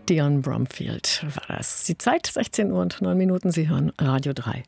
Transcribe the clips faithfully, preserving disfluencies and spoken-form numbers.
Dion Bromfield war das. Die Zeit, sechzehn Uhr und neun Minuten. Sie hören Radio drei.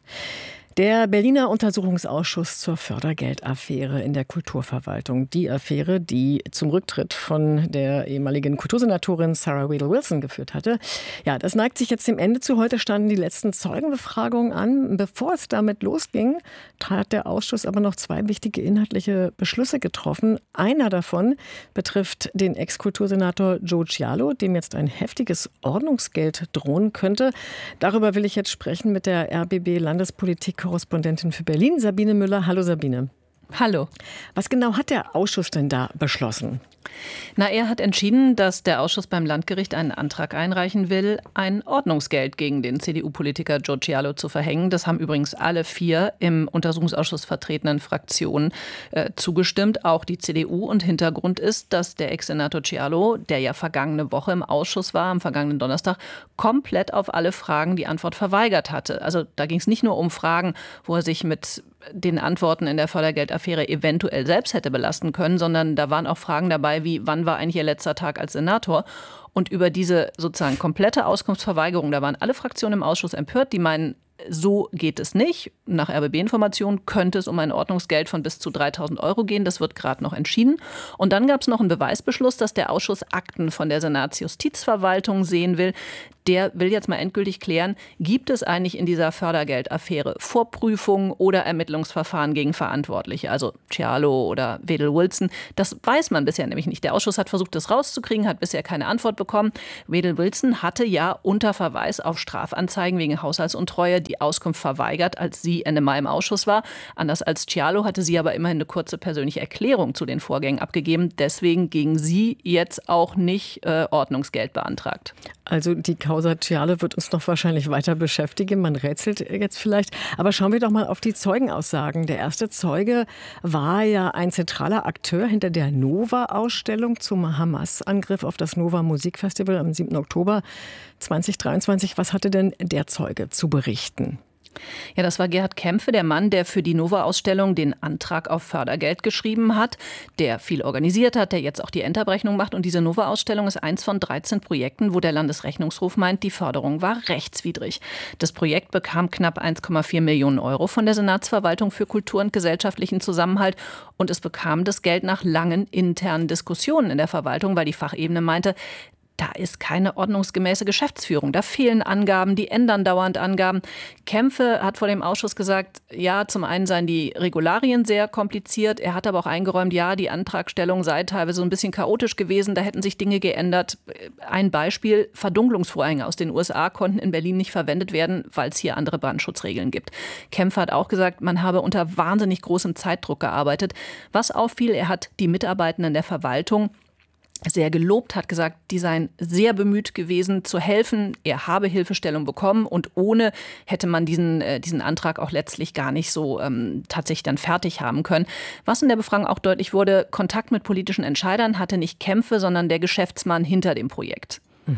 Der Berliner Untersuchungsausschuss zur Fördergeldaffäre in der Kulturverwaltung. Die Affäre, die zum Rücktritt von der ehemaligen Kultursenatorin Sarah Wedel-Wilson geführt hatte. Ja, das neigt sich jetzt dem Ende zu. Heute standen die letzten Zeugenbefragungen an. Bevor es damit losging, hat der Ausschuss aber noch zwei wichtige inhaltliche Beschlüsse getroffen. Einer davon betrifft den Ex-Kultursenator Joe Cialo, dem jetzt ein heftiges Ordnungsgeld drohen könnte. Darüber will ich jetzt sprechen mit der R B B-Landespolitik Korrespondentin für Berlin, Sabine Müller. Hallo Sabine. Hallo. Was genau hat der Ausschuss denn da beschlossen? Na, er hat entschieden, dass der Ausschuss beim Landgericht einen Antrag einreichen will, ein Ordnungsgeld gegen den C D U-Politiker Joe Cialo zu verhängen. Das haben übrigens alle vier im Untersuchungsausschuss vertretenen Fraktionen äh, zugestimmt, auch die C D U. Und Hintergrund ist, dass der Ex-Senator Cialo, der ja vergangene Woche im Ausschuss war, am vergangenen Donnerstag, komplett auf alle Fragen die Antwort verweigert hatte. Also da ging es nicht nur um Fragen, wo er sich mit den Antworten in der Fördergeldaffäre eventuell selbst hätte belasten können, sondern da waren auch Fragen dabei wie, wann war eigentlich Ihr letzter Tag als Senator? Und über diese sozusagen komplette Auskunftsverweigerung, da waren alle Fraktionen im Ausschuss empört, die meinen, so geht es nicht. Nach R B B-Informationen könnte es um ein Ordnungsgeld von bis zu dreitausend Euro gehen. Das wird gerade noch entschieden. Und dann gab es noch einen Beweisbeschluss, dass der Ausschuss Akten von der Senatsjustizverwaltung sehen will. Der will jetzt mal endgültig klären, gibt es eigentlich in dieser Fördergeldaffäre Vorprüfungen oder Ermittlungsverfahren gegen Verantwortliche, also Cialo oder Wedel-Wilson. Das weiß man bisher nämlich nicht. Der Ausschuss hat versucht, das rauszukriegen, hat bisher keine Antwort bekommen. Wedel-Wilson hatte ja unter Verweis auf Strafanzeigen wegen Haushaltsuntreue die Auskunft verweigert, als sie Ende Mai im Ausschuss war. Anders als Cialo hatte sie aber immerhin eine kurze persönliche Erklärung zu den Vorgängen abgegeben. Deswegen gegen sie jetzt auch nicht äh, Ordnungsgeld beantragt. Also die Causa Cialo wird uns noch wahrscheinlich weiter beschäftigen. Man rätselt jetzt vielleicht. Aber schauen wir doch mal auf die Zeugenaussagen. Der erste Zeuge war ja ein zentraler Akteur hinter der Nova-Ausstellung zum Hamas-Angriff auf das Nova Musikfestival am siebten Oktober zweitausenddreiundzwanzig. Was hatte denn der Zeuge zu berichten? Ja, das war Gerhard Kämpfe, der Mann, der für die Nova-Ausstellung den Antrag auf Fördergeld geschrieben hat, der viel organisiert hat, der jetzt auch die Endabrechnung macht. Und diese Nova-Ausstellung ist eins von dreizehn Projekten, wo der Landesrechnungshof meint, die Förderung war rechtswidrig. Das Projekt bekam knapp eins Komma vier Millionen Euro von der Senatsverwaltung für Kultur und gesellschaftlichen Zusammenhalt. Und es bekam das Geld nach langen internen Diskussionen in der Verwaltung, weil die Fachebene meinte, da ist keine ordnungsgemäße Geschäftsführung. Da fehlen Angaben, die ändern dauernd Angaben. Kämpfe hat vor dem Ausschuss gesagt, ja, zum einen seien die Regularien sehr kompliziert. Er hat aber auch eingeräumt, ja, die Antragstellung sei teilweise so ein bisschen chaotisch gewesen. Da hätten sich Dinge geändert. Ein Beispiel, Verdunklungsvorhänge aus den U S A konnten in Berlin nicht verwendet werden, weil es hier andere Brandschutzregeln gibt. Kämpfe hat auch gesagt, man habe unter wahnsinnig großem Zeitdruck gearbeitet. Was auffiel, er hat die Mitarbeitenden der Verwaltung sehr gelobt, hat gesagt, die seien sehr bemüht gewesen zu helfen. Er habe Hilfestellung bekommen und ohne hätte man diesen, äh, diesen Antrag auch letztlich gar nicht so ähm, tatsächlich dann fertig haben können. Was in der Befragung auch deutlich wurde, Kontakt mit politischen Entscheidern hatte nicht Kämpfe, sondern der Geschäftsmann hinter dem Projekt.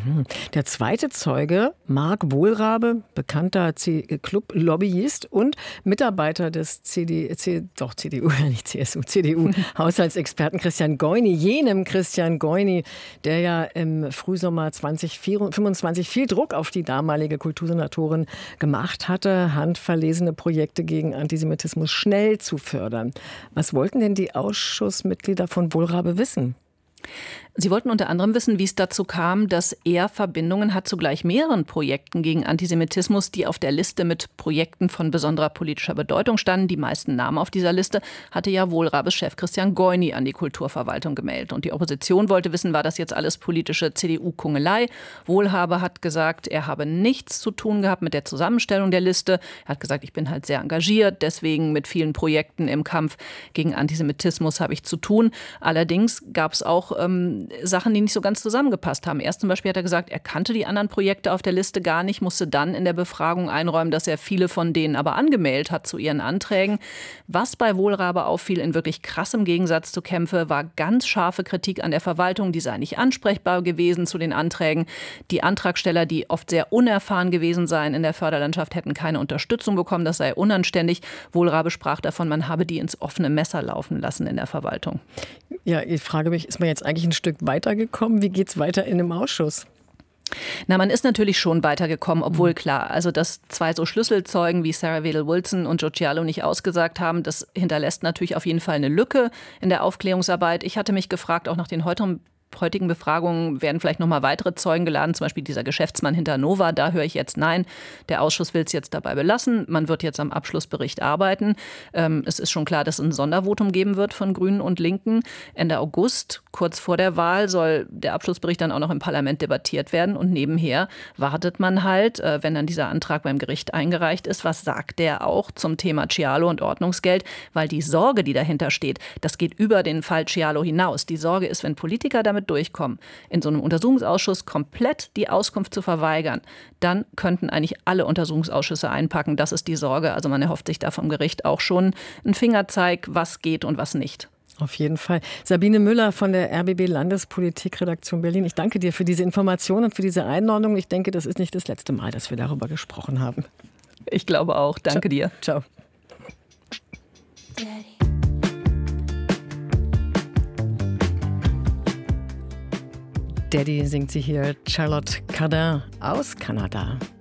Der zweite Zeuge, Marc Wohlrabe, bekannter Club-Lobbyist und Mitarbeiter des C D, C, doch C D U, nicht C S U, C D U-Haushaltsexperten Christian Goyni, jenem Christian Goyni, der ja im Frühsommer zweitausendfünfundzwanzig viel Druck auf die damalige Kultursenatorin gemacht hatte, handverlesene Projekte gegen Antisemitismus schnell zu fördern. Was wollten denn die Ausschussmitglieder von Wohlrabe wissen? Sie wollten unter anderem wissen, wie es dazu kam, dass er Verbindungen hat zu gleich mehreren Projekten gegen Antisemitismus, die auf der Liste mit Projekten von besonderer politischer Bedeutung standen. Die meisten Namen auf dieser Liste hatte ja Wohlrabes Chef Christian Goyni an die Kulturverwaltung gemeldet. Und die Opposition wollte wissen, war das jetzt alles politische C D U-Kungelei? Wohlrabe hat gesagt, er habe nichts zu tun gehabt mit der Zusammenstellung der Liste. Er hat gesagt, ich bin halt sehr engagiert, deswegen mit vielen Projekten im Kampf gegen Antisemitismus habe ich zu tun. Allerdings gab es auch ähm, Sachen, die nicht so ganz zusammengepasst haben. Erst zum Beispiel hat er gesagt, er kannte die anderen Projekte auf der Liste gar nicht, musste dann in der Befragung einräumen, dass er viele von denen aber angemeldet hat zu ihren Anträgen. Was bei Wohlrabe auffiel, in wirklich krassem Gegensatz zu Kämpfe, war ganz scharfe Kritik an der Verwaltung. Die sei nicht ansprechbar gewesen zu den Anträgen. Die Antragsteller, die oft sehr unerfahren gewesen seien in der Förderlandschaft, hätten keine Unterstützung bekommen. Das sei unanständig. Wohlrabe sprach davon, man habe die ins offene Messer laufen lassen in der Verwaltung. Ja, ich frage mich, ist man jetzt eigentlich ein Stück weitergekommen? Wie geht es weiter in dem Ausschuss? Na, man ist natürlich schon weitergekommen, obwohl klar, also dass zwei so Schlüsselzeugen wie Sarah Wedel-Wilson und Joe Cialo nicht ausgesagt haben, das hinterlässt natürlich auf jeden Fall eine Lücke in der Aufklärungsarbeit. Ich hatte mich gefragt, auch nach den heutigen heutigen Befragungen werden vielleicht noch mal weitere Zeugen geladen, zum Beispiel dieser Geschäftsmann hinter Nova. Da höre ich jetzt nein. Der Ausschuss will es jetzt dabei belassen. Man wird jetzt am Abschlussbericht arbeiten. Ähm, es ist schon klar, dass es ein Sondervotum geben wird von Grünen und Linken. Ende August, kurz vor der Wahl, soll der Abschlussbericht dann auch noch im Parlament debattiert werden. Und nebenher wartet man halt, äh, wenn dann dieser Antrag beim Gericht eingereicht ist, was sagt der auch zum Thema Cialo und Ordnungsgeld? Weil die Sorge, die dahinter steht, das geht über den Fall Cialo hinaus. Die Sorge ist, wenn Politiker damit durchkommen, in so einem Untersuchungsausschuss komplett die Auskunft zu verweigern, dann könnten eigentlich alle Untersuchungsausschüsse einpacken. Das ist die Sorge. Also man erhofft sich da vom Gericht auch schon einen Fingerzeig, was geht und was nicht. Auf jeden Fall. Sabine Müller von der R B B Landespolitikredaktion Berlin. Ich danke dir für diese Information und für diese Einordnung. Ich denke, das ist nicht das letzte Mal, dass wir darüber gesprochen haben. Ich glaube auch. Danke Ciao. dir. Ciao. Daddy singt sie hier, Charlotte Cardin aus Kanada.